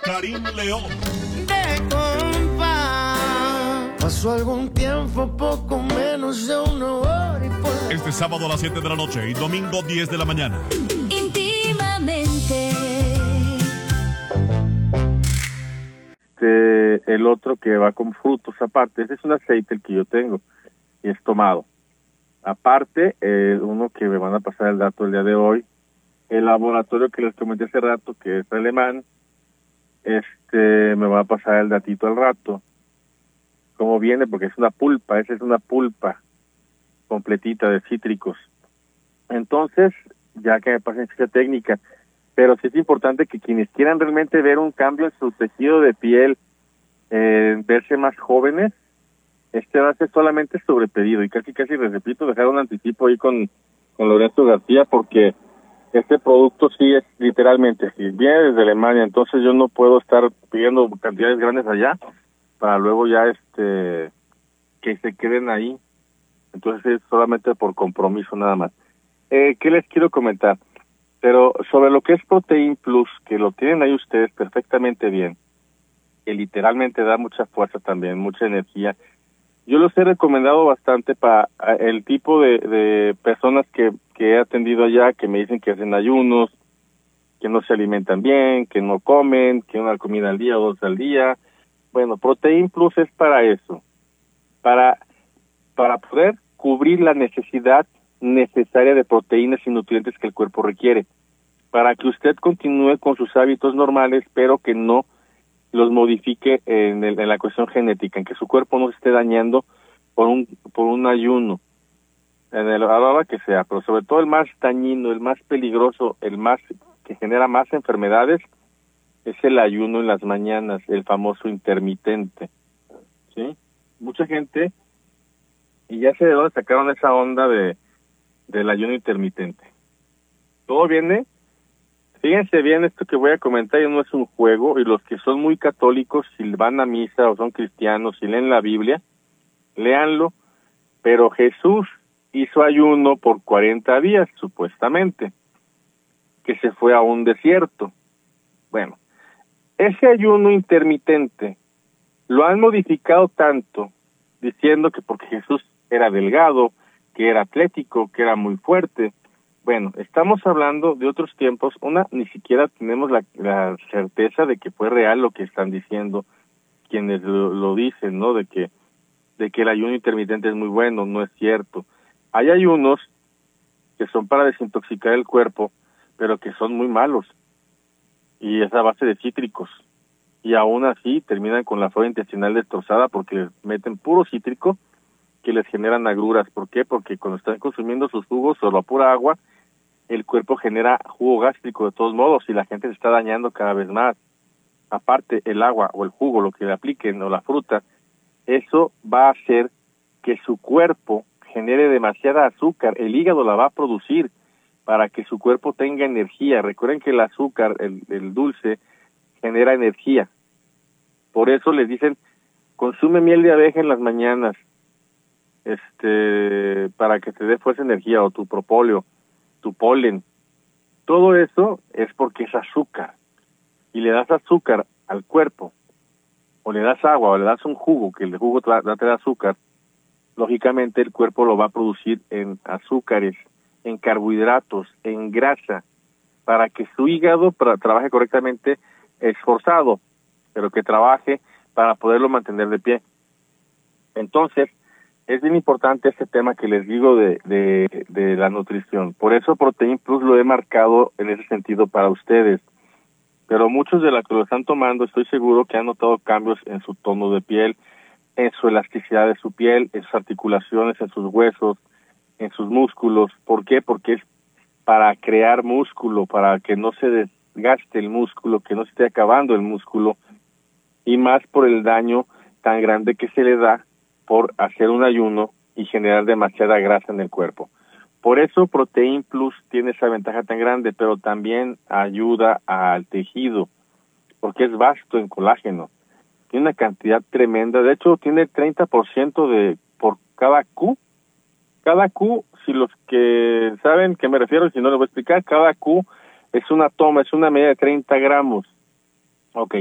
Karim León. De compa, pasó algún tiempo, poco menos de una hora y por... Este sábado a las 7 de la noche y domingo 10 de la mañana. Íntimamente. El otro que va con frutos aparte, ese es un aceite el que yo tengo y es tomado. Aparte, uno que me van a pasar el dato el día de hoy, el laboratorio que les comenté hace rato, que es alemán, me va a pasar el datito al rato. Cómo viene, porque es una pulpa, esa es una pulpa completita de cítricos. Entonces, ya que me pasen esa técnica, pero sí es importante que quienes quieran realmente ver un cambio en su tejido de piel, verse más jóvenes, va a ser solamente sobre pedido, y casi les repito, dejar un anticipo ahí con Lorenzo García, porque este producto sí es literalmente, si viene desde Alemania, entonces yo no puedo estar pidiendo cantidades grandes allá, para luego ya que se queden ahí, entonces es solamente por compromiso nada más. ¿Qué les quiero comentar? Pero sobre lo que es Protein Plus, que lo tienen ahí ustedes perfectamente bien, que literalmente da mucha fuerza también, mucha energía. Yo los he recomendado bastante para el tipo de personas que he atendido allá, que me dicen que hacen ayunos, que no se alimentan bien, que no comen, que una comida al día o dos al día. Bueno, Protein Plus es para eso, para poder cubrir la necesidad necesaria de proteínas y nutrientes que el cuerpo requiere, para que usted continúe con sus hábitos normales, pero que no los modifique en la cuestión genética, en que su cuerpo no se esté dañando por un ayuno, a la hora que sea, pero sobre todo el más dañino, el más peligroso, el más que genera más enfermedades, es el ayuno en las mañanas, el famoso intermitente, ¿sí? Mucha gente, y ya sé de dónde sacaron esa onda del ayuno intermitente. Todo viene, fíjense bien, esto que voy a comentar no es un juego, y los que son muy católicos, si van a misa o son cristianos, si leen la Biblia, léanlo, pero Jesús hizo ayuno por 40 días, supuestamente, que se fue a un desierto. Bueno, ese ayuno intermitente lo han modificado tanto, diciendo que porque Jesús era delgado, que era atlético, que era muy fuerte. Bueno, estamos hablando de otros tiempos, ni siquiera tenemos la certeza de que fue real lo que están diciendo quienes lo dicen, ¿no? De que el ayuno intermitente es muy bueno, no es cierto. Hay ayunos que son para desintoxicar el cuerpo, pero que son muy malos, y es a base de cítricos, y aún así terminan con la flora intestinal destrozada porque les meten puro cítrico que les generan agruras. ¿Por qué? Porque cuando están consumiendo sus jugos o la pura agua, el cuerpo genera jugo gástrico de todos modos y la gente se está dañando cada vez más. Aparte, el agua o el jugo, lo que le apliquen, o la fruta, eso va a hacer que su cuerpo genere demasiada azúcar. El hígado la va a producir para que su cuerpo tenga energía. Recuerden que el azúcar, el dulce, genera energía. Por eso les dicen, consume miel de abeja en las mañanas, para que te dé fuerza, energía, o tu propóleo, tu polen. Todo eso es porque es azúcar. Y le das azúcar al cuerpo, o le das agua, o le das un jugo, que el jugo te da azúcar, lógicamente el cuerpo lo va a producir en azúcares, en carbohidratos, en grasa, para que su hígado trabaje correctamente, esforzado, pero que trabaje para poderlo mantener de pie. Entonces, es bien importante este tema que les digo de la nutrición. Por eso Protein Plus lo he marcado en ese sentido para ustedes. Pero muchos de los que lo están tomando, estoy seguro que han notado cambios en su tono de piel, en su elasticidad de su piel, en sus articulaciones, en sus huesos, en sus músculos. ¿Por qué? Porque es para crear músculo, para que no se desgaste el músculo, que no se esté acabando el músculo, y más por el daño tan grande que se le da por hacer un ayuno y generar demasiada grasa en el cuerpo. Por eso Protein Plus tiene esa ventaja tan grande, pero también ayuda al tejido, porque es vasto en colágeno. Tiene una cantidad tremenda, de hecho tiene 30% por cada Q. Cada Q, si los que saben qué me refiero, si no les voy a explicar, cada Q es una toma, es una medida de 30 gramos. Ok,